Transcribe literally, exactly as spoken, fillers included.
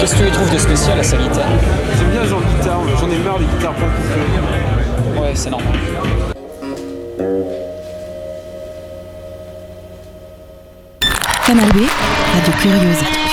Qu'est-ce que tu lui trouves de spécial à sa guitare? J'aime bien ce genre de guitare, j'en ai marre des guitares pas coupées. Ouais, c'est normal. Canal B, Radio Curieuse.